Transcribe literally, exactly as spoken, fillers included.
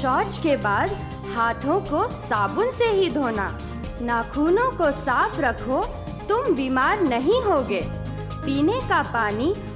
शौच के बाद हाथों को साबुन से ही धोना। नाखूनों को साफ रखो, तुम बीमार नहीं होगे। पीने का पानी